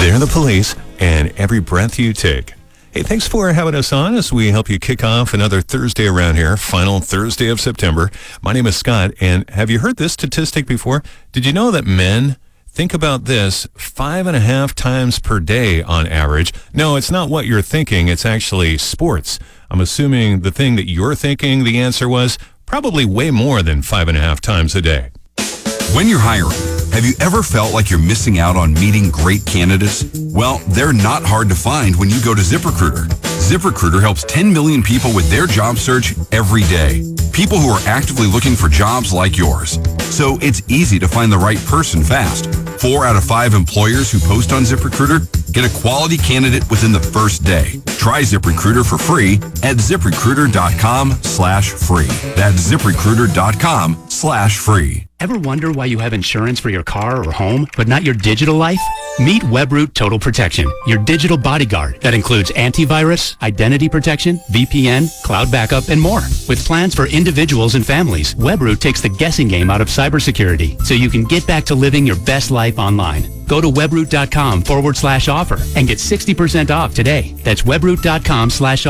They're the police, and every breath you take. Hey, thanks for having us on as we help you kick off another Thursday around here, final Thursday of September. My name is Scott, and have you heard this statistic before? Did you know that men think about this 5.5 times per day on average? No, it's not what you're thinking. It's actually sports. I'm assuming the thing that you're thinking the answer was probably way more than 5.5 times a day. When you're hiring, have you ever felt like you're missing out on meeting great candidates? Well, they're not hard to find when you go to ZipRecruiter. ZipRecruiter helps 10 million people with their job search every day. People who are actively looking for jobs like yours. So it's easy to find the right person fast. 4 out of 5 employers who post on ZipRecruiter get a quality candidate within the first day. Try ZipRecruiter for free at ZipRecruiter.com/free. That's ZipRecruiter.com/free. Ever wonder why you have insurance for your car or home, but not your digital life? Meet Webroot Total Protection, your digital bodyguard that includes antivirus, identity protection, VPN, cloud backup, and more. With plans for individuals and families, Webroot takes the guessing game out of cybersecurity so you can get back to living your best life online. Go to webroot.com/offer and get 60% off today. That's webroot.com/offer.